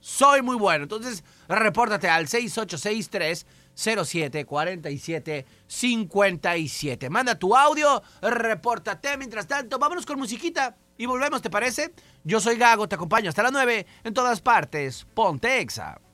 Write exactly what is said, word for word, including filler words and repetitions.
soy muy bueno. Entonces, repórtate al seis ocho seis tres cero siete cuatro siete cinco siete. Manda tu audio, repórtate. Mientras tanto, vámonos con musiquita y volvemos, ¿te parece? Yo soy Gago, te acompaño hasta las nueve en todas partes. Ponte Exa.